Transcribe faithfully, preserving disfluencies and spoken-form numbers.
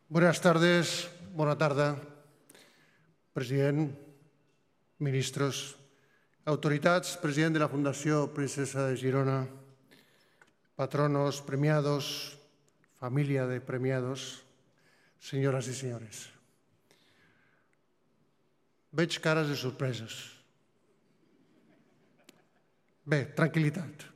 Buenas tardes, bona tarda, president, ministres, autoritats, president de la Fundació Princesa de Girona, patronos, premiados, família de premiados, senyores i senyores. Veig cares de sorpreses. Bé, tranquil·litat.